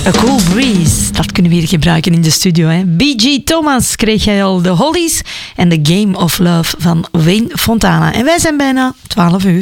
A Cool Breeze, dat kunnen we hier gebruiken in de studio. Hè? B.G. Thomas kreeg jij al de Hollies en The Game of Love van Wayne Fontana. En wij zijn bijna 12 uur.